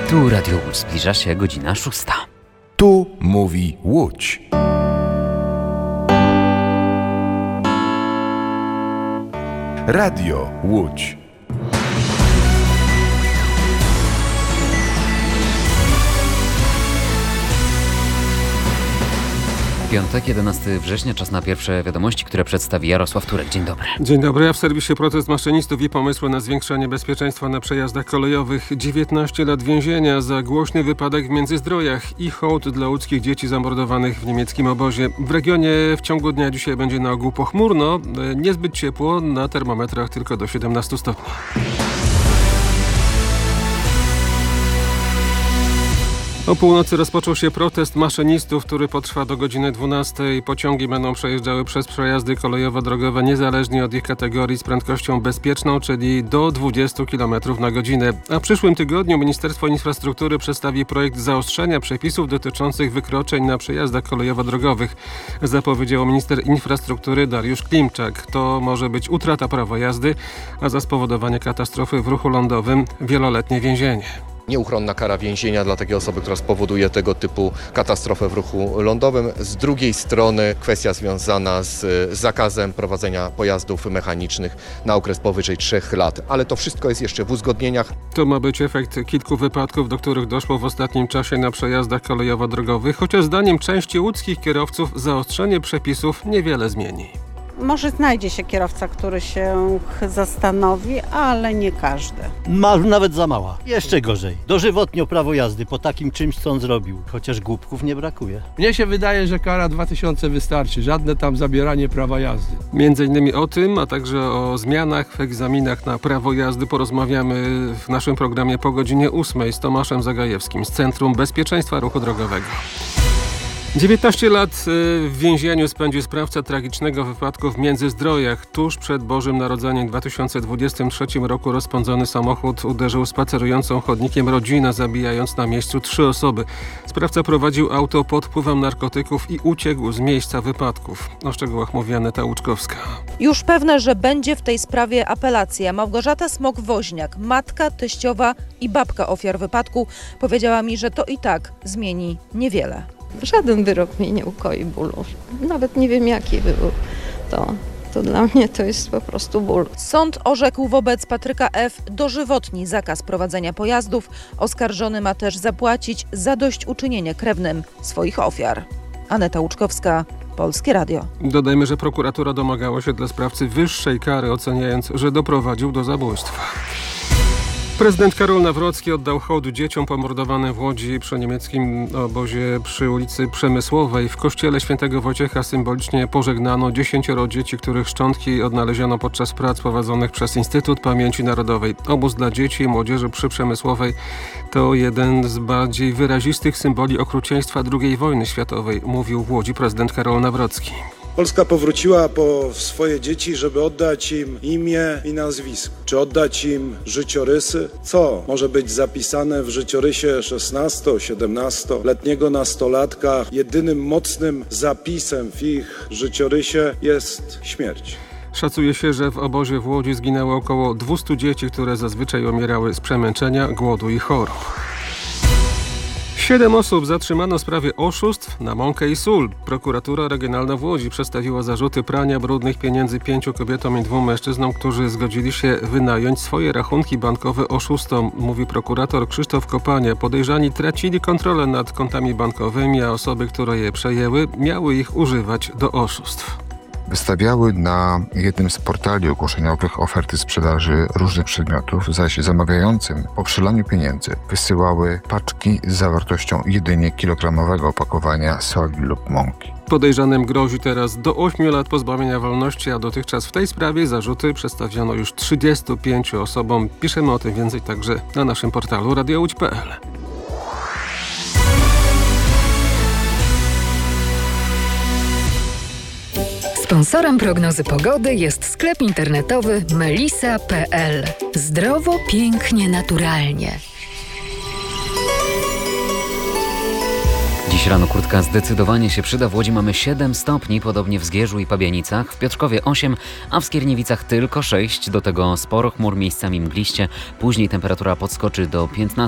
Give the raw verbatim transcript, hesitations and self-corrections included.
Tu Radio Łódź, zbliża się godzina szósta. Tu mówi Łódź. Radio Łódź. Piątek, jedenastego września, czas na pierwsze wiadomości, które przedstawi Jarosław Turek. Dzień dobry. Dzień dobry, a w serwisie protest maszynistów i pomysły na zwiększanie bezpieczeństwa na przejazdach kolejowych. dziewiętnaście lat więzienia za głośny wypadek w Międzyzdrojach i hołd dla łódzkich dzieci zamordowanych w niemieckim obozie. W regionie w ciągu dnia dzisiaj będzie na ogół pochmurno, niezbyt ciepło, na termometrach tylko do siedemnastu stopni. O północy rozpoczął się protest maszynistów, który potrwa do godziny dwunastej. Pociągi będą przejeżdżały przez przejazdy kolejowo-drogowe niezależnie od ich kategorii z prędkością bezpieczną, czyli do dwudziestu kilometrów na godzinę. A w przyszłym tygodniu Ministerstwo Infrastruktury przedstawi projekt zaostrzenia przepisów dotyczących wykroczeń na przejazdach kolejowo-drogowych. Zapowiedział minister infrastruktury Dariusz Klimczak. To może być utrata prawa jazdy, a za spowodowanie katastrofy w ruchu lądowym wieloletnie więzienie. Nieuchronna kara więzienia dla takiej osoby, która spowoduje tego typu katastrofę w ruchu lądowym. Z drugiej strony kwestia związana z zakazem prowadzenia pojazdów mechanicznych na okres powyżej trzech lat. Ale to wszystko jest jeszcze w uzgodnieniach. To ma być efekt kilku wypadków, do których doszło w ostatnim czasie na przejazdach kolejowo-drogowych, chociaż zdaniem części łódzkich kierowców zaostrzenie przepisów niewiele zmieni. Może znajdzie się kierowca, który się zastanowi, ale nie każdy. Ma nawet za mała. Jeszcze gorzej. Dożywotnio prawo jazdy po takim czymś, co on zrobił. Chociaż głupków nie brakuje. Mnie się wydaje, że kara dwa tysiące wystarczy. Żadne tam zabieranie prawa jazdy. Między innymi o tym, a także o zmianach w egzaminach na prawo jazdy porozmawiamy w naszym programie po godzinie ósmej z Tomaszem Zagajewskim z Centrum Bezpieczeństwa Ruchu Drogowego. dziewiętnaście lat w więzieniu spędził sprawca tragicznego wypadku w Międzyzdrojach. Tuż przed Bożym Narodzeniem w dwa tysiące dwudziestym trzecim roku rozpędzony samochód uderzył spacerującą chodnikiem rodzinę, zabijając na miejscu trzy osoby. Sprawca prowadził auto pod wpływem narkotyków i uciekł z miejsca wypadków. O szczegółach mówi Aneta Łuczkowska. Już pewne, że będzie w tej sprawie apelacja. Małgorzata Smok-Woźniak, matka, teściowa i babka ofiar wypadku, powiedziała mi, że to i tak zmieni niewiele. Żaden wyrok mnie nie ukoi bólu. Nawet nie wiem, jaki był to. To dla mnie to jest po prostu ból. Sąd orzekł wobec Patryka F. dożywotni zakaz prowadzenia pojazdów. Oskarżony ma też zapłacić zadośćuczynienie krewnym swoich ofiar. Aneta Łuczkowska, Polskie Radio. Dodajmy, że prokuratura domagała się dla sprawcy wyższej kary, oceniając, że doprowadził do zabójstwa. Prezydent Karol Nawrocki oddał hołd dzieciom pomordowanym w Łodzi przy niemieckim obozie przy ulicy Przemysłowej. W kościele świętego Wojciecha symbolicznie pożegnano dziesięcioro dzieci, których szczątki odnaleziono podczas prac prowadzonych przez Instytut Pamięci Narodowej. Obóz dla dzieci i młodzieży przy Przemysłowej to jeden z bardziej wyrazistych symboli okrucieństwa drugiej wojny światowej, mówił w Łodzi prezydent Karol Nawrocki. Polska powróciła po swoje dzieci, żeby oddać im imię i nazwisko. Czy oddać im życiorysy? Co może być zapisane w życiorysie szesnasto-siedemnastoletniego nastolatka? Jedynym mocnym zapisem w ich życiorysie jest śmierć. Szacuje się, że w obozie w Łodzi zginęło około dwieście dzieci, które zazwyczaj umierały z przemęczenia, głodu i chorób. Siedem osób zatrzymano w sprawie oszustw na mąkę i sól. Prokuratura Regionalna w Łodzi przedstawiła zarzuty prania brudnych pieniędzy pięciu kobietom i dwóm mężczyznom, którzy zgodzili się wynająć swoje rachunki bankowe oszustom, mówi prokurator Krzysztof Kopania. Podejrzani tracili kontrolę nad kontami bankowymi, a osoby, które je przejęły, miały ich używać do oszustw. Wystawiały na jednym z portali ogłoszeniowych oferty sprzedaży różnych przedmiotów, zaś zamawiającym po przelaniu pieniędzy wysyłały paczki z zawartością jedynie kilogramowego opakowania soli lub mąki. Podejrzanym grozi teraz do ośmiu lat pozbawienia wolności, a dotychczas w tej sprawie zarzuty przedstawiono już trzydziestu pięciu osobom. Piszemy o tym więcej także na naszym portalu radio łódź kropka pe el. Sponsorem prognozy pogody jest sklep internetowy melisa kropka pe el. Zdrowo, pięknie, naturalnie. Dziś rano kurtka zdecydowanie się przyda. W Łodzi mamy siedem stopni, podobnie w Zgierzu i Pabianicach, w Piotrkowie osiem, a w Skierniewicach tylko sześć. Do tego sporo chmur, miejscami mgliście. Później temperatura podskoczy do piętnastu.